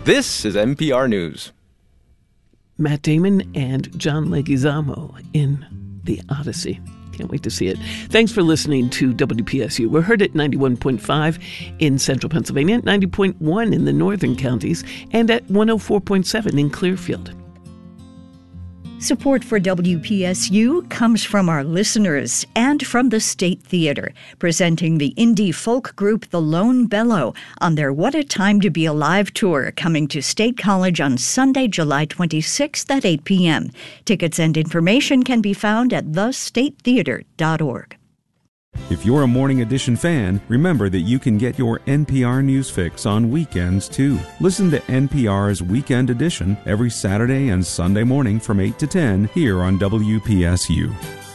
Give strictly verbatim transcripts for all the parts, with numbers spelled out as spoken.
This is N P R News. Matt Damon and John Leguizamo in The Odyssey. Can't wait to see it. Thanks for listening to W P S U. We're heard at ninety-one point five in central Pennsylvania, ninety point one in the northern counties, and at one oh four point seven in Clearfield. Support for W P S U comes from our listeners and from the State Theater, presenting the indie folk group The Lone Bellow on their What a Time to Be Alive tour, coming to State College on Sunday, July twenty-sixth at eight p.m. Tickets and information can be found at the state theater dot org. If you're a Morning Edition fan, remember that you can get your N P R News fix on weekends, too. Listen to N P R's Weekend Edition every Saturday and Sunday morning from eight to ten here on W P S U.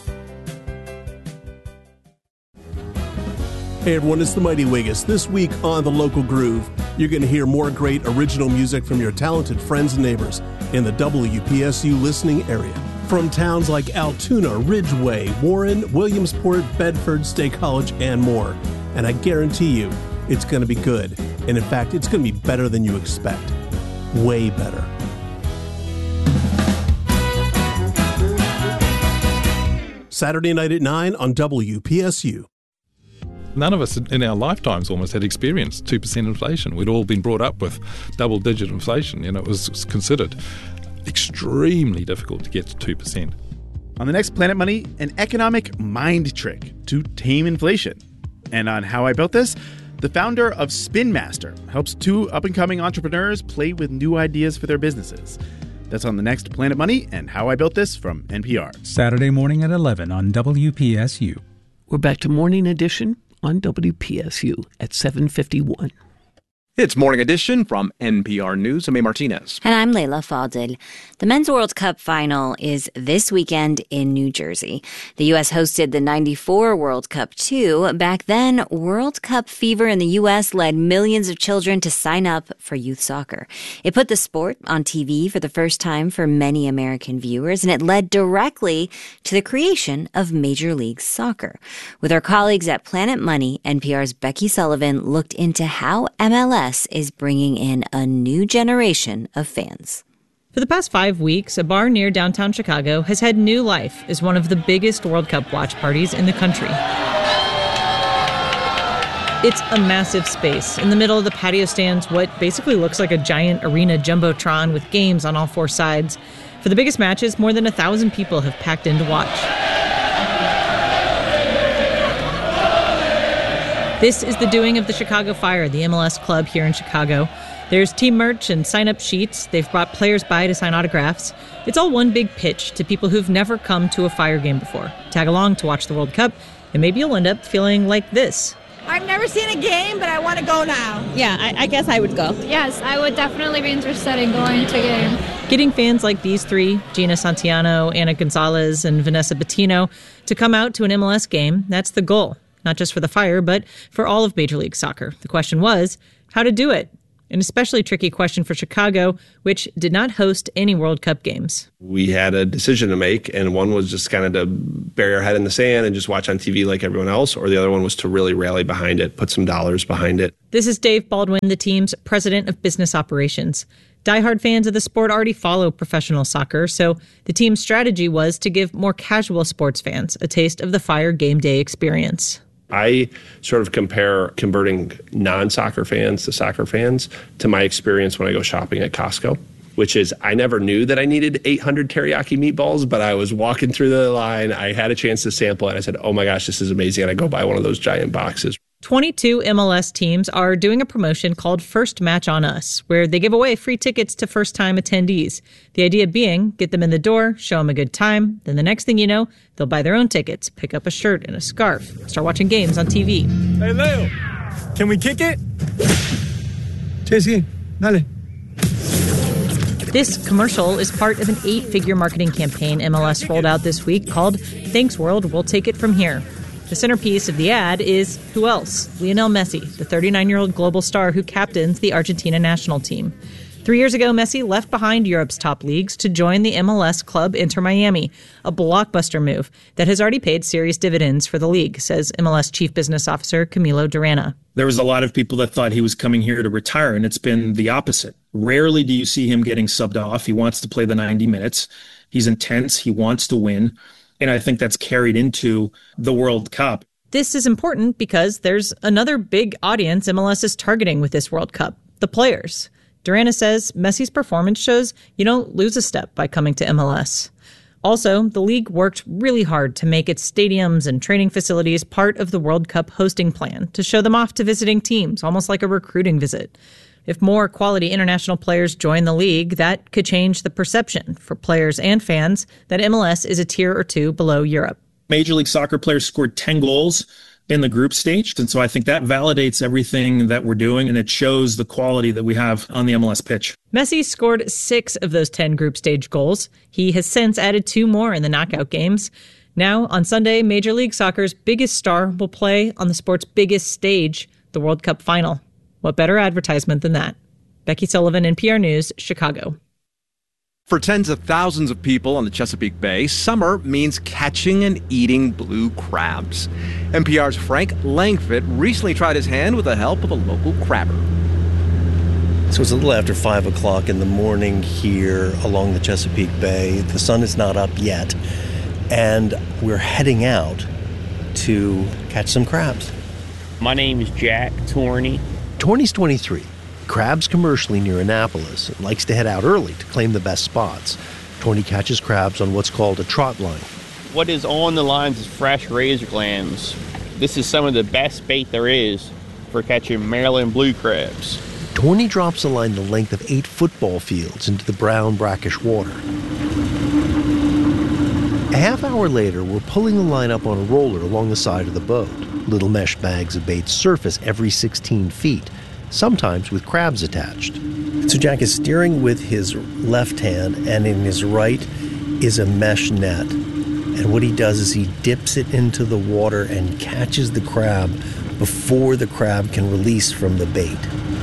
Hey everyone, it's the Mighty Wiggis. This week on The Local Groove, you're going to hear more great original music from your talented friends and neighbors in the W P S U listening area. From towns like Altoona, Ridgeway, Warren, Williamsport, Bedford, State College, and more. And I guarantee you, it's going to be good. And in fact, it's going to be better than you expect. Way better. Saturday night at nine on W P S U. None of us in our lifetimes almost had experienced two percent inflation. We'd all been brought up with double-digit inflation. You know, it was considered extremely difficult to get to two percent. On the next Planet Money, an economic mind trick to tame inflation. And on How I Built This, the founder of Spin Master helps two up-and-coming entrepreneurs play with new ideas for their businesses. That's on the next Planet Money and How I Built This from N P R. Saturday morning at eleven on W P S U. We're back to Morning Edition on W P S U at seven fifty-one. It's Morning Edition from N P R News. I'm A. Martinez. And I'm Layla Fadel. The Men's World Cup final is this weekend in New Jersey. The U S hosted the ninety-four World Cup too. Back then, World Cup fever in the U S led millions of children to sign up for youth soccer. It put the sport on T V for the first time for many American viewers, and it led directly to the creation of Major League Soccer. With our colleagues at Planet Money, N P R's Becky Sullivan looked into how M L S is bringing in a new generation of fans. For the past five weeks, a bar near downtown Chicago has had new life as one of the biggest World Cup watch parties in the country. It's a massive space. In the middle of the patio stands what basically looks like a giant arena jumbotron with games on all four sides. For the biggest matches, more than a thousand people have packed in to watch. This is the doing of the Chicago Fire, the M L S club here in Chicago. There's team merch and sign-up sheets. They've brought players by to sign autographs. It's all one big pitch to people who've never come to a Fire game before. Tag along to watch the World Cup, and maybe you'll end up feeling like this. I've never seen a game, but I want to go now. Yeah, I, I guess I would go. Yes, I would definitely be interested in going to a game. Getting fans like these three, Gina Santiano, Anna Gonzalez, and Vanessa Bettino, to come out to an M L S game, that's the goal. Not just for the Fire, but for all of Major League Soccer. The question was, how to do it? An especially tricky question for Chicago, which did not host any World Cup games. We had a decision to make, and one was just kind of to bury our head in the sand and just watch on T V like everyone else, or the other one was to really rally behind it, put some dollars behind it. This is Dave Baldwin, the team's president of business operations. Diehard fans of the sport already follow professional soccer, so the team's strategy was to give more casual sports fans a taste of the Fire game day experience. I sort of compare converting non-soccer fans to soccer fans to my experience when I go shopping at Costco, which is I never knew that I needed eight hundred teriyaki meatballs, but I was walking through the line. I had a chance to sample it. And I said, oh my gosh, this is amazing. And I go buy one of those giant boxes. twenty-two M L S teams are doing a promotion called First Match on Us, where they give away free tickets to first-time attendees. The idea being, get them in the door, show them a good time, then the next thing you know, they'll buy their own tickets, pick up a shirt and a scarf, start watching games on T V. Hey, Leo, can we kick it? Chase, dale. This commercial is part of an eight-figure marketing campaign M L S rolled out this week called Thanks World, We'll Take It From Here. The centerpiece of the ad is, who else? Lionel Messi, the thirty-nine-year-old global star who captains the Argentina national team. Three years ago, Messi left behind Europe's top leagues to join the M L S club Inter Miami, a blockbuster move that has already paid serious dividends for the league, says M L S Chief Business Officer Camilo Durana. There was a lot of people that thought he was coming here to retire, and it's been the opposite. Rarely do you see him getting subbed off. He wants to play the ninety minutes. He's intense. He wants to win. And I think that's carried into the World Cup. This is important because there's another big audience M L S is targeting with this World Cup, the players. Durana says Messi's performance shows you don't lose a step by coming to M L S. Also, the league worked really hard to make its stadiums and training facilities part of the World Cup hosting plan to show them off to visiting teams, almost like a recruiting visit. If more quality international players join the league, that could change the perception for players and fans that M L S is a tier or two below Europe. Major League Soccer players scored ten goals in the group stage. And so I think that validates everything that we're doing, and it shows the quality that we have on the M L S pitch. Messi scored six of those ten group stage goals. He has since added two more in the knockout games. Now, on Sunday, Major League Soccer's biggest star will play on the sport's biggest stage, the World Cup final. What better advertisement than that? Becky Sullivan, N P R News, Chicago. For tens of thousands of people on the Chesapeake Bay, summer means catching and eating blue crabs. N P R's Frank Langford recently tried his hand with the help of a local crabber. So it's a little after five o'clock in the morning here along the Chesapeake Bay. The sun is not up yet, and we're heading out to catch some crabs. My name is Jack Torney. Torney's twenty-three. Crabs commercially near Annapolis and likes to head out early to claim the best spots. Torney catches crabs on what's called a trot line. What is on the lines is fresh razor clams. This is some of the best bait there is for catching Maryland blue crabs. Torney drops a line the length of eight football fields into the brown, brackish water. A half hour later, we're pulling the line up on a roller along the side of the boat. Little mesh bags of bait surface every sixteen feet. Sometimes with crabs attached. So Jack is steering with his left hand, and in his right is a mesh net. And what he does is he dips it into the water and catches the crab before the crab can release from the bait.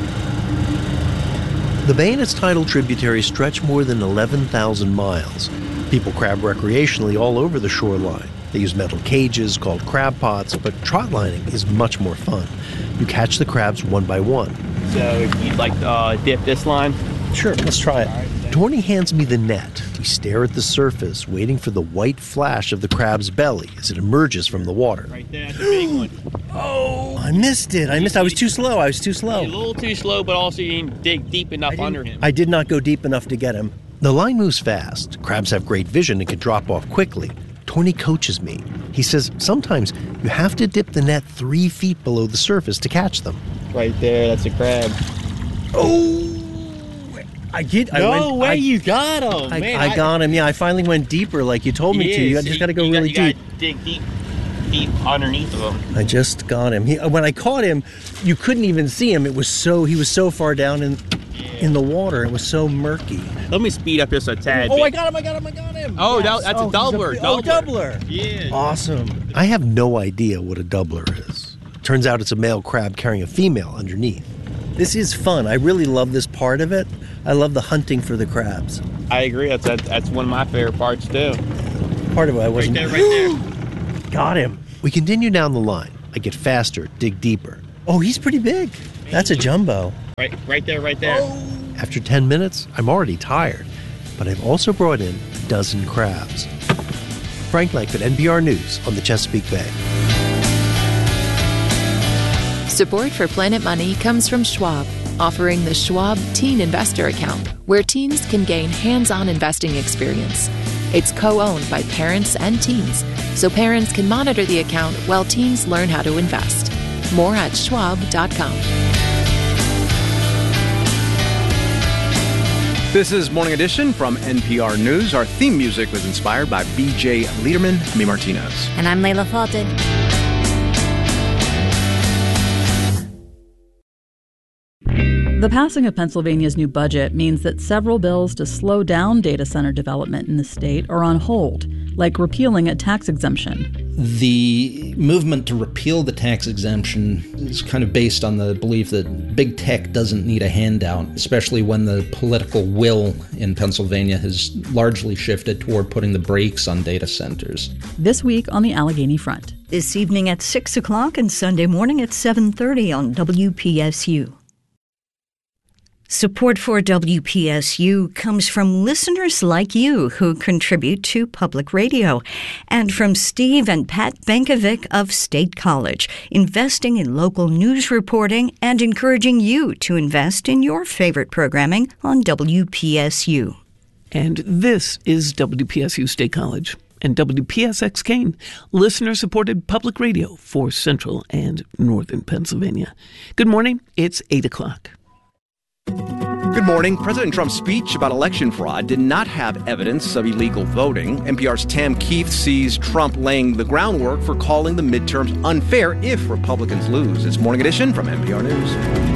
The bay and its tidal tributaries stretch more than eleven thousand miles. People crab recreationally all over the shoreline. They use metal cages called crab pots, but trot lining is much more fun. You catch the crabs one by one. So if you'd like to uh, dip this line? Sure, let's try it. Torney hands me the net. We stare at the surface, waiting for the white flash of the crab's belly as it emerges from the water. Right there, that's a big one. Oh, I missed it. I missed. I was too slow. I was too slow. You're a little too slow, but also you didn't dig deep enough under him. I did not go deep enough to get him. The line moves fast. Crabs have great vision and can drop off quickly. Torney coaches me. He says sometimes you have to dip the net three feet below the surface to catch them. Right there, that's a crab. Oh! I did. No I went, way, I, you got him, I, man. I got him. Yeah, I finally went deeper, like you told me yeah, to. You so just got to go you really got, you deep. Gotta dig deep, deep underneath of him. I just got him. He, when I caught him, you couldn't even see him. It was so he was so far down in yeah. in the water. It was so murky. Let me speed up just a tad. Oh, bit. I got him! I got him! I got him! Oh, yes. that, that's oh, a doubler. A, doubler. Oh, doubler! Yeah. Awesome. I have no idea what a doubler is. Turns out it's a male crab carrying a female underneath. This is fun. I really love this part of it. I love the hunting for the crabs. I agree. That's that's, that's one of my favorite parts too. Part of it I wasn't. Right there, right there. Got him. We continue down the line. I get faster, dig deeper. Oh, he's pretty big. That's a jumbo. Right, right there, right there. Oh. After ten minutes, I'm already tired, but I've also brought in a dozen crabs. Frank Langford, N P R News on the Chesapeake Bay. Support for Planet Money comes from Schwab, offering the Schwab Teen Investor Account, where teens can gain hands-on investing experience. It's co-owned by parents and teens, so parents can monitor the account while teens learn how to invest. More at schwab dot com. This is Morning Edition from N P R News. Our theme music was inspired by B J Liederman, Me Martinez. And I'm Layla Fulton. The passing of Pennsylvania's new budget means that several bills to slow down data center development in the state are on hold, like repealing a tax exemption. The movement to repeal the tax exemption is kind of based on the belief that big tech doesn't need a handout, especially when the political will in Pennsylvania has largely shifted toward putting the brakes on data centers. This week on the Allegheny Front. This evening at six o'clock and Sunday morning at seven thirty on W P S U. Support for W P S U comes from listeners like you who contribute to public radio, and from Steve and Pat Benkovic of State College, investing in local news reporting and encouraging you to invest in your favorite programming on W P S U. And this is W P S U State College and W P S X Kane, listener-supported public radio for Central and Northern Pennsylvania. Good morning. It's eight o'clock. Good morning. President Trump's speech about election fraud did not have evidence of illegal voting. N P R's Tam Keith sees Trump laying the groundwork for calling the midterms unfair if Republicans lose. It's Morning Edition from N P R News.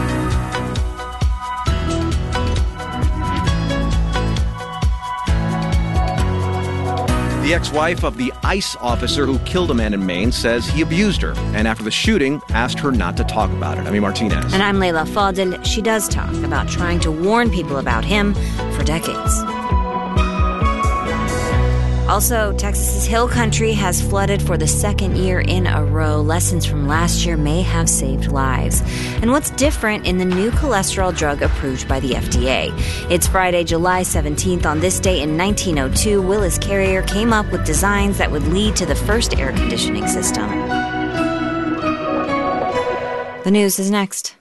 The ex-wife of the ICE officer who killed a man in Maine says he abused her, and after the shooting, asked her not to talk about it. Amy Martinez. And I'm Leila Fadel. She does talk about trying to warn people about him for decades. Also, Texas's Hill Country has flooded for the second year in a row. Lessons from last year may have saved lives. And what's different in the new cholesterol drug approved by the F D A? It's Friday, July seventeenth. On this day in nineteen oh two, Willis Carrier came up with designs that would lead to the first air conditioning system. The news is next.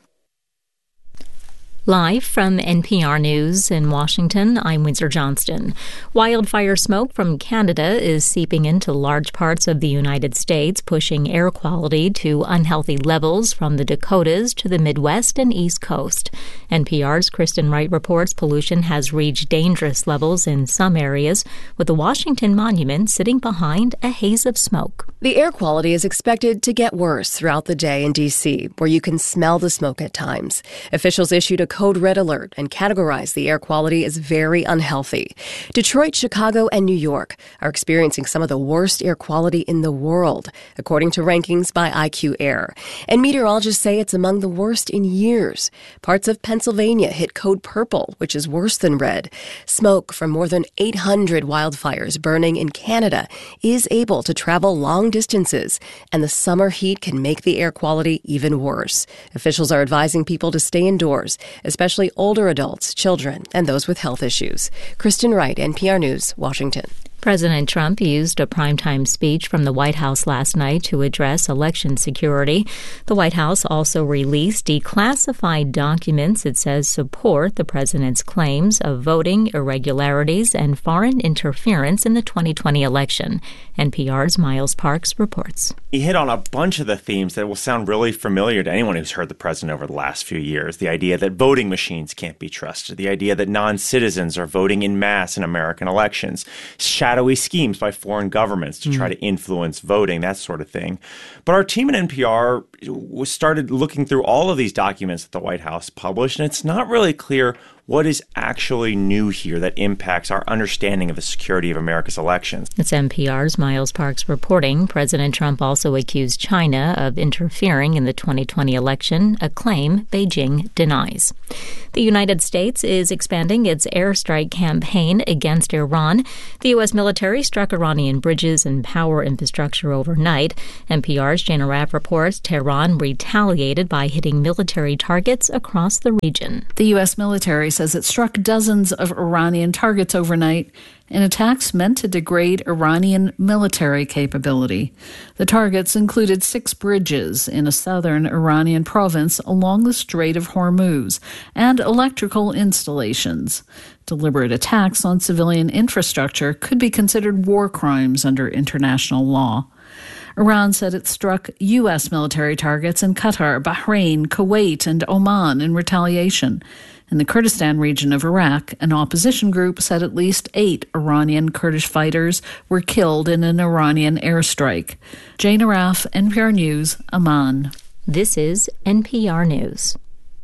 Live from N P R News in Washington, I'm Windsor Johnston. Wildfire smoke from Canada is seeping into large parts of the United States, pushing air quality to unhealthy levels from the Dakotas to the Midwest and East Coast. N P R's Kristen Wright reports pollution has reached dangerous levels in some areas, with the Washington Monument sitting behind a haze of smoke. The air quality is expected to get worse throughout the day in D C, where you can smell the smoke at times. Officials issued a code red alert and categorized the air quality as very unhealthy. Detroit, Chicago, and New York are experiencing some of the worst air quality in the world, according to rankings by I Q Air. And meteorologists say it's among the worst in years. Parts of Pennsylvania hit code purple, which is worse than red. Smoke from more than eight hundred wildfires burning in Canada is able to travel long distances, and the summer heat can make the air quality even worse. Officials are advising people to stay indoors, especially older adults, children, and those with health issues. Kristen Wright, N P R News, Washington. President Trump used a primetime speech from the White House last night to address election security. The White House also released declassified documents it says support the president's claims of voting irregularities and foreign interference in the twenty twenty election. N P R's Miles Parks reports. He hit on a bunch of the themes that will sound really familiar to anyone who's heard the president over the last few years. The idea that voting machines can't be trusted, the idea that non-citizens are voting in mass in American elections, shadowy schemes by foreign governments to try to influence voting, that sort of thing. But our team at N P R started looking through all of these documents that the White House published, and it's not really clear what is actually new here that impacts our understanding of the security of America's elections. It's N P R's Miles Parks reporting. President Trump also accused China of interfering in the twenty twenty election, a claim Beijing denies. The United States is expanding its airstrike campaign against Iran. The U S military struck Iranian bridges and power infrastructure overnight. N P R's Jana Rapp reports Tehran retaliated by hitting military targets across the region. The U S military says it struck dozens of Iranian targets overnight in attacks meant to degrade Iranian military capability. The targets included six bridges in a southern Iranian province along the Strait of Hormuz and electrical installations. Deliberate attacks on civilian infrastructure could be considered war crimes under international law. Iran said it struck U S military targets in Qatar, Bahrain, Kuwait, and Oman in retaliation. In the Kurdistan region of Iraq, an opposition group said at least eight Iranian Kurdish fighters were killed in an Iranian airstrike. Jane Araf, N P R News, Amman. This is N P R News.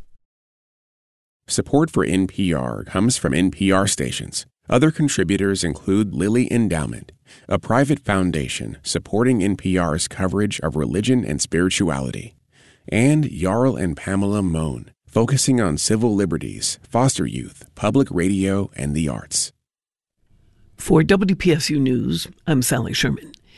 Support for N P R comes from N P R stations. Other contributors include Lilly Endowment, a private foundation supporting N P R's coverage of religion and spirituality, and Jarl and Pamela Mohn, focusing on civil liberties, foster youth, public radio, and the arts. For W P S U News, I'm Sally Sherman.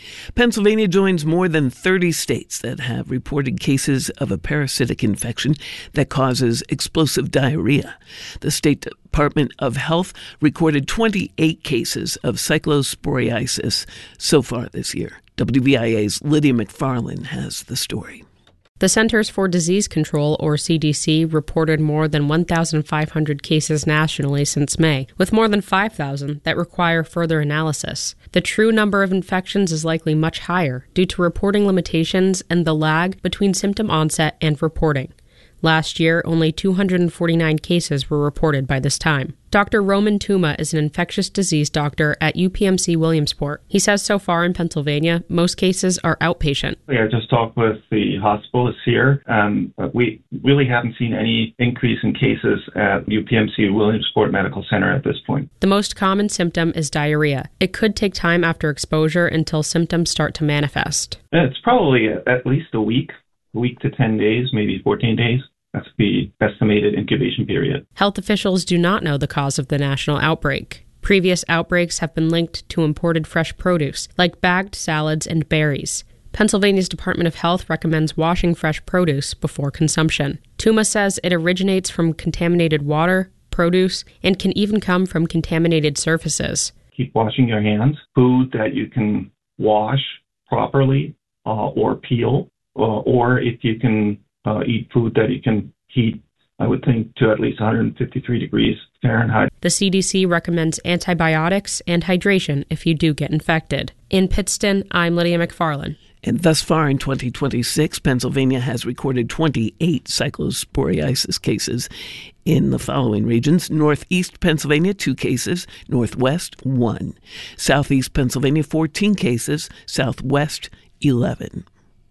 Pennsylvania joins more than thirty states that have reported cases of a parasitic infection that causes explosive diarrhea. The State Department of Health recorded twenty-eight cases of cyclosporiasis so far this year. W V I A's Lydia McFarlane has the story. The Centers for Disease Control, or C D C, reported more than one thousand five hundred cases nationally since May, with more than five thousand that require further analysis. The true number of infections is likely much higher due to reporting limitations and the lag between symptom onset and reporting. Last year, only two hundred forty-nine cases were reported by this time. Doctor Roman Tuma is an infectious disease doctor at U P M C Williamsport. He says so far in Pennsylvania, most cases are outpatient. I just talked with the hospitalists here, um, but we really haven't seen any increase in cases at U P M C Williamsport Medical Center at this point. The most common symptom is diarrhea. It could take time after exposure until symptoms start to manifest. It's probably at least a week, a week to ten days, maybe fourteen days. That's the estimated incubation period. Health officials do not know the cause of the national outbreak. Previous outbreaks have been linked to imported fresh produce, like bagged salads and berries. Pennsylvania's Department of Health recommends washing fresh produce before consumption. Tuma says it originates from contaminated water, produce, and can even come from contaminated surfaces. Keep washing your hands. Food that you can wash properly uh, or peel, uh, or if you can Uh, eat food that you can heat, I would think, to at least one hundred fifty-three degrees Fahrenheit. The C D C recommends antibiotics and hydration if you do get infected. In Pittston, I'm Lydia McFarlane. And thus far in twenty twenty-six, Pennsylvania has recorded twenty-eight cyclosporiasis cases in the following regions: Northeast Pennsylvania, two cases; Northwest, one; Southeast Pennsylvania, fourteen cases; Southwest, eleven.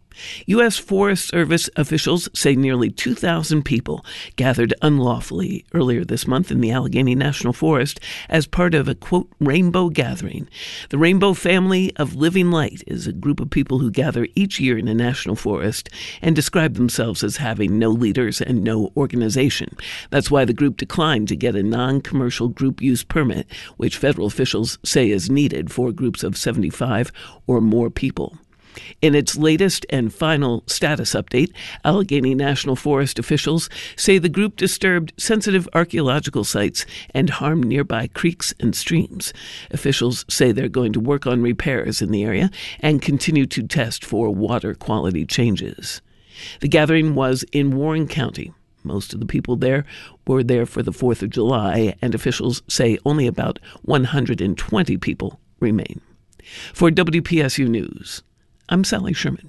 U S. Forest Service officials say nearly two thousand people gathered unlawfully earlier this month in the Allegheny National Forest as part of a, quote, rainbow gathering. The Rainbow Family of Living Light is a group of people who gather each year in a national forest and describe themselves as having no leaders and no organization. That's why the group declined to get a non-commercial group use permit, which federal officials say is needed for groups of seventy-five or more people. In its latest and final status update, Allegheny National Forest officials say the group disturbed sensitive archaeological sites and harmed nearby creeks and streams. Officials say they're going to work on repairs in the area and continue to test for water quality changes. The gathering was in Warren County. Most of the people there were there for the fourth of July, and officials say only about one hundred twenty people remain. For W P S U News, I'm Sally Sherman.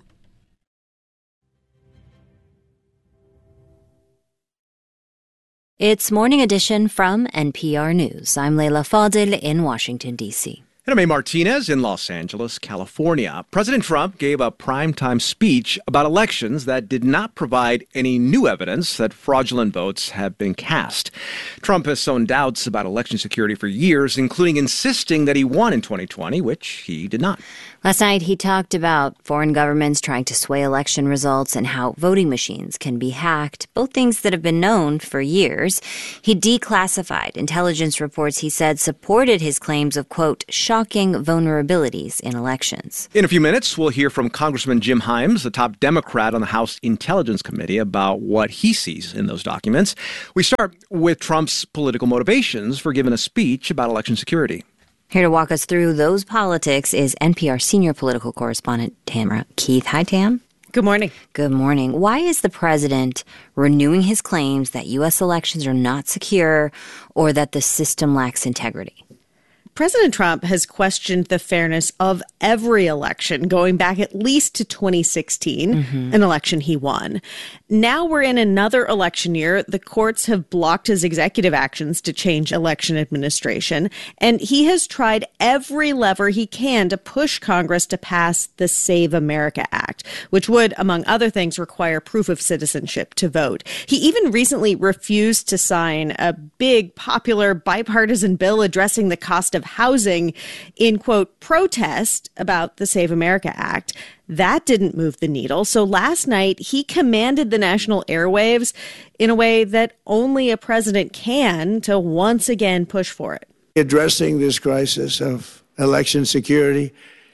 It's Morning Edition from N P R News. I'm Leila Fadil in Washington, D C And I'm A. Martinez in Los Angeles, California. President Trump gave a primetime speech about elections that did not provide any new evidence that fraudulent votes have been cast. Trump has sown doubts about election security for years, including insisting that he won in twenty twenty, which he did not. Last night, he talked about foreign governments trying to sway election results and how voting machines can be hacked, both things that have been known for years. He declassified intelligence reports he said supported his claims of, quote, shocking vulnerabilities in elections. In a few minutes, we'll hear from Congressman Jim Himes, the top Democrat on the House Intelligence Committee, about what he sees in those documents. We start with Trump's political motivations for giving a speech about election security. Here to walk us through those politics is N P R senior political correspondent Tamara Keith. Hi, Tam. Good morning. Good morning. Why is the president renewing his claims that U S elections are not secure or that the system lacks integrity? President Trump has questioned the fairness of every election, going back at least to twenty sixteen, mm-hmm. an election he won. Now we're in another election year. The courts have blocked his executive actions to change election administration, and he has tried every lever he can to push Congress to pass the Save America Act, which would, among other things, require proof of citizenship to vote. He even recently refused to sign a big, popular, bipartisan bill addressing the cost of housing in, quote, protest about the Save America Act. That didn't move the needle. So last night, he commanded the national airwaves in a way that only a president can to once again push for it. Addressing this crisis of election security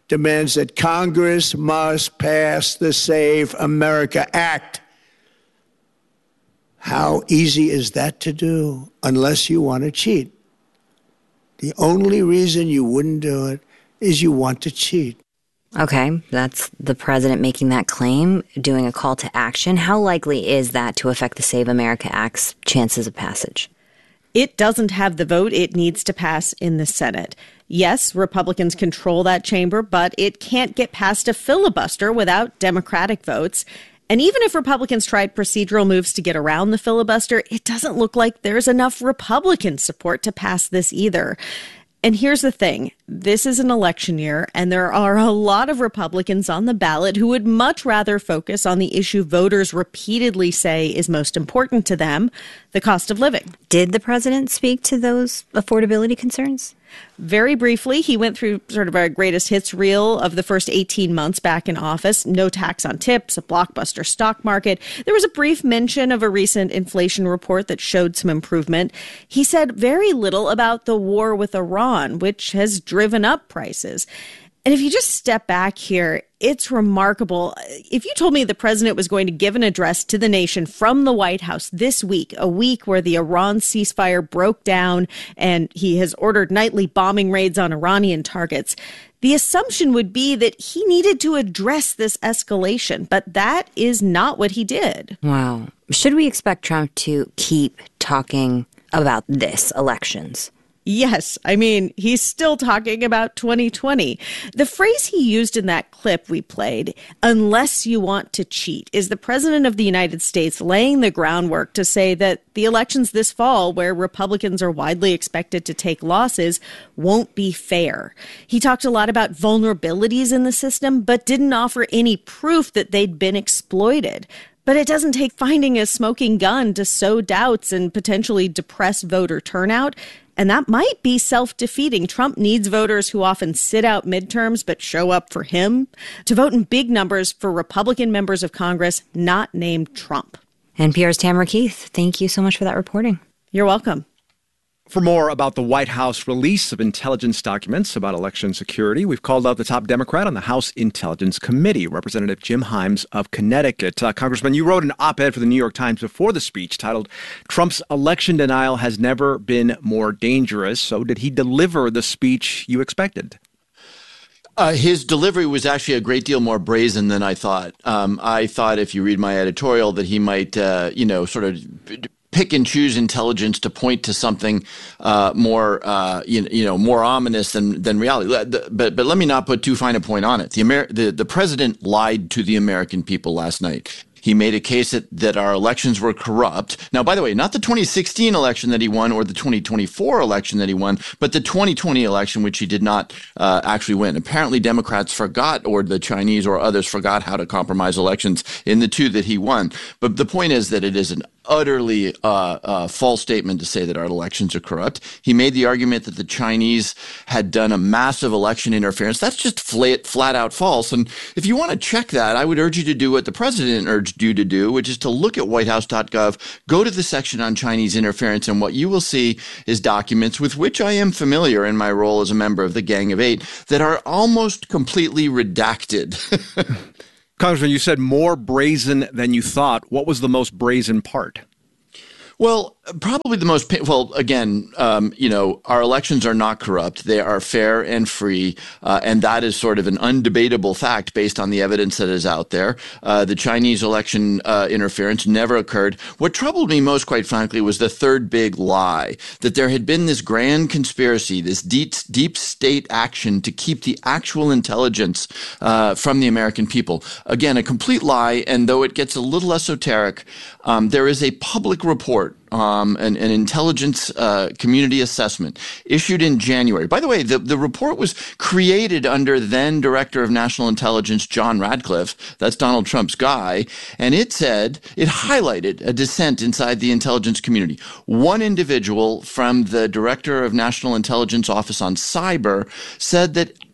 demands that Congress must pass the Save America Act. How easy is that to do unless you want to cheat? The only reason you wouldn't do it is you want to cheat. Okay, that's the president making that claim, doing a call to action. How likely is that to affect the Save America Act's chances of passage? It doesn't have the vote it needs to pass in the Senate. Yes, Republicans control that chamber, but it can't get past a filibuster without Democratic votes. And even if Republicans tried procedural moves to get around the filibuster, it doesn't look like there's enough Republican support to pass this either. And here's the thing. This is an election year, and there are a lot of Republicans on the ballot who would much rather focus on the issue voters repeatedly say is most important to them, the cost of living. Did the president speak to those affordability concerns? Very briefly, he went through sort of a greatest hits reel of the first eighteen months back in office. No tax on tips, a blockbuster stock market. There was a brief mention of a recent inflation report that showed some improvement. He said very little about the war with Iran, which has driven up prices. And if you just step back here, it's remarkable. If you told me the president was going to give an address to the nation from the White House this week, a week where the Iran ceasefire broke down and he has ordered nightly bombing raids on Iranian targets, the assumption would be that he needed to address this escalation. But that is not what he did. Wow. Should we expect Trump to keep talking about this, elections? Yes. I mean, he's still talking about twenty twenty. The phrase he used in that clip we played, unless you want to cheat, is the president of the United States laying the groundwork to say that the elections this fall, where Republicans are widely expected to take losses, won't be fair. He talked a lot about vulnerabilities in the system, but didn't offer any proof that they'd been exploited. But it doesn't take finding a smoking gun to sow doubts and potentially depress voter turnout. And that might be self-defeating. Trump needs voters who often sit out midterms but show up for him to vote in big numbers for Republican members of Congress not named Trump. N P R's Tamara Keith, thank you so much for that reporting. You're welcome. For more about the White House release of intelligence documents about election security, we've called out the top Democrat on the House Intelligence Committee, Representative Jim Himes of Connecticut. Uh, Congressman, you wrote an op-ed for the New York Times before the speech titled, "Trump's election denial has never been more dangerous." So did he deliver the speech you expected? Uh, his delivery was actually a great deal more brazen than I thought. Um, I thought, if you read my editorial, that he might, uh, you know, sort of pick and choose intelligence to point to something uh, more, uh, you, you know, more ominous than than reality. But but let me not put too fine a point on it. The Amer- the, the president lied to the American people last night. He made a case that, that our elections were corrupt. Now, by the way, not the twenty sixteen election that he won or the twenty twenty-four election that he won, but the twenty twenty election, which he did not uh, actually win. Apparently, Democrats forgot, or the Chinese or others forgot how to compromise elections in the two that he won. But the point is that it is an utterly uh, uh, false statement to say that our elections are corrupt. He made the argument that the Chinese had done a massive election interference. That's just flat, flat out false. And if you want to check that, I would urge you to do what the president urged you to do, which is to look at white house dot gov, go to the section on Chinese interference, and what you will see is documents with which I am familiar in my role as a member of the Gang of Eight that are almost completely redacted. Congressman, you said more brazen than you thought. What was the most brazen part? Well, probably the most – well, again, um, you know, our elections are not corrupt. They are fair and free, uh, and that is sort of an undebatable fact based on the evidence that is out there. Uh, the Chinese election uh, interference never occurred. What troubled me most, quite frankly, was the third big lie, that there had been this grand conspiracy, this deep, deep state action to keep the actual intelligence uh, from the American people. Again, a complete lie, and though it gets a little esoteric, um, there is a public report Um, an, an intelligence uh, community assessment issued in January. By the way, the, the report was created under then Director of National Intelligence John Radcliffe. That's Donald Trump's guy. And it said, it highlighted a dissent inside the intelligence community. One individual from the Director of National Intelligence Office on Cyber said that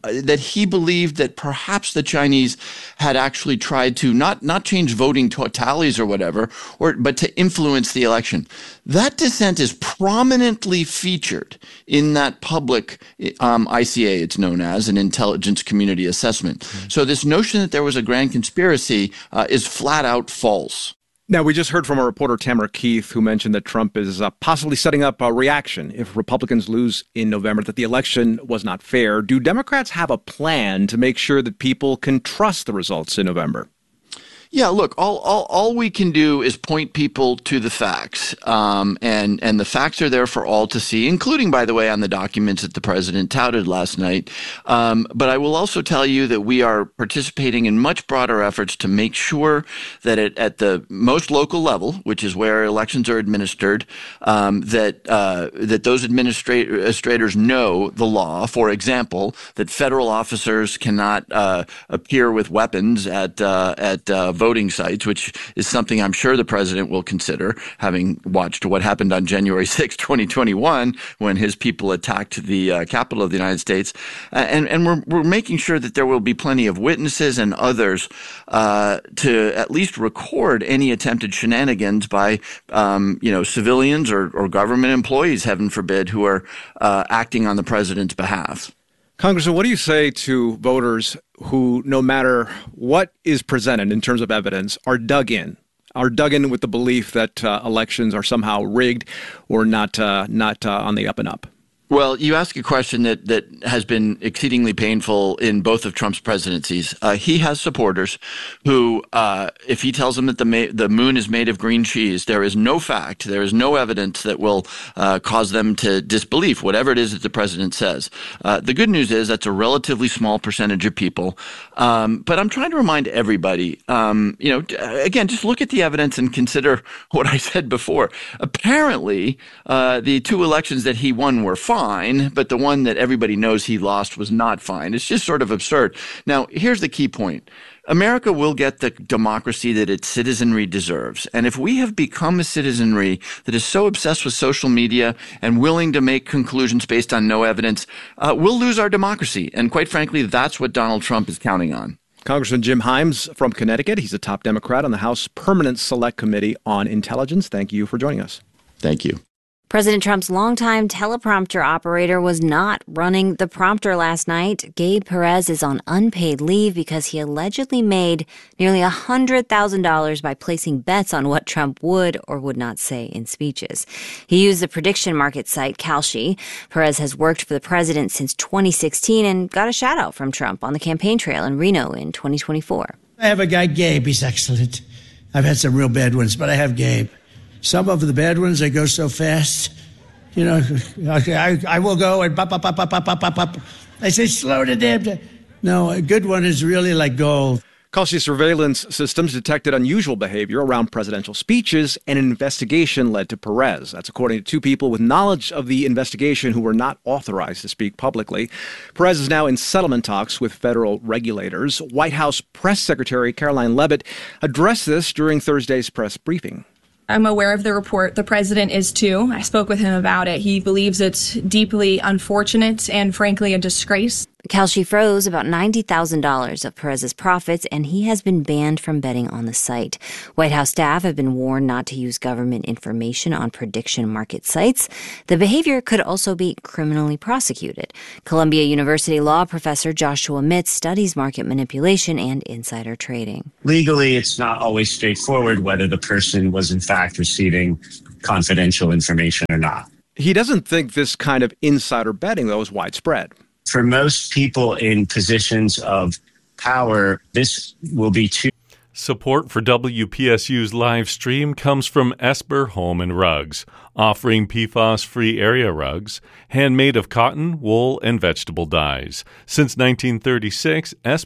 that he believed that perhaps the Chinese had actually tried to not not change voting tallies or whatever, or but to influence the election. That dissent is prominently featured in that public um, I C A, it's known as an intelligence community assessment. Mm-hmm. So this notion that there was a grand conspiracy uh, is flat out false. Now, we just heard from our reporter Tamara Keith, who mentioned that Trump is uh, possibly setting up a reaction if Republicans lose in November, that the election was not fair. Do Democrats have a plan to make sure that people can trust the results in November? Yeah, look, all, all all we can do is point people to the facts, um, and and the facts are there for all to see, including, by the way, on the documents that the president touted last night. Um, but I will also tell you that we are participating in much broader efforts to make sure that it, at the most local level, which is where elections are administered, um, that uh, that those administrators know the law. For example, that federal officers cannot uh, appear with weapons at uh, at uh, voting sites, which is something I'm sure the president will consider, having watched what happened on January sixth, twenty twenty-one, when his people attacked the uh, Capitol of the United States. Uh, and and we're, we're making sure that there will be plenty of witnesses and others uh, to at least record any attempted shenanigans by, um, you know, civilians or, or government employees, heaven forbid, who are uh, acting on the president's behalf. Congressman, what do you say to voters who, no matter what is presented in terms of evidence, are dug in, are dug in with the belief that uh, elections are somehow rigged or not uh, not uh, on the up and up? Well, you ask a question that, that has been exceedingly painful in both of Trump's presidencies. Uh, he has supporters who, uh, if he tells them that the ma- the moon is made of green cheese, there is no fact, there is no evidence that will uh, cause them to disbelieve whatever it is that the president says. Uh, the good news is that's a relatively small percentage of people. Um, but I'm trying to remind everybody, um, you know, again, just look at the evidence and consider what I said before. Apparently, uh, the two elections that he won were fine. Fine, but the one that everybody knows he lost was not fine. It's just sort of absurd. Now, here's the key point. America will get the democracy that its citizenry deserves. And if we have become a citizenry that is so obsessed with social media and willing to make conclusions based on no evidence, uh, we'll lose our democracy. And quite frankly, that's what Donald Trump is counting on. Congressman Jim Himes from Connecticut. He's a top Democrat on the House Permanent Select Committee on Intelligence. Thank you for joining us. Thank you. President Trump's longtime teleprompter operator was not running the prompter last night. Gabe Perez is on unpaid leave because he allegedly made nearly one hundred thousand dollars by placing bets on what Trump would or would not say in speeches. He used the prediction market site Kalshi. Perez has worked for the president since twenty sixteen and got a shout-out from Trump on the campaign trail in Reno in twenty twenty-four. I have a guy, Gabe. He's excellent. I've had some real bad ones, but I have Gabe. Some of the bad ones, they go so fast. You know, I, I will go and pop, pop, pop, pop, pop, pop, pop. I say, slow the damn down. No, a good one is really like gold. Kalshi surveillance systems detected unusual behavior around presidential speeches, and an investigation led to Perez. That's according to two people with knowledge of the investigation who were not authorized to speak publicly. Perez is now in settlement talks with federal regulators. White House Press Secretary Caroline Leavitt addressed this during Thursday's press briefing. I'm aware of the report. The president is too. I spoke with him about it. He believes it's deeply unfortunate and, frankly, a disgrace. Kalshi froze about ninety thousand dollars of Perez's profits, and he has been banned from betting on the site. White House staff have been warned not to use government information on prediction market sites. The behavior could also be criminally prosecuted. Columbia University law professor Joshua Mitz studies market manipulation and insider trading. Legally, it's not always straightforward whether the person was in fact receiving confidential information or not. He doesn't think this kind of insider betting, though, is widespread. For most people in positions of power, this will be too. Support for W P S U's live stream comes from Esper Home and Rugs, offering P FAS-free area rugs, handmade of cotton, wool, and vegetable dyes. Since nineteen thirty-six, Esper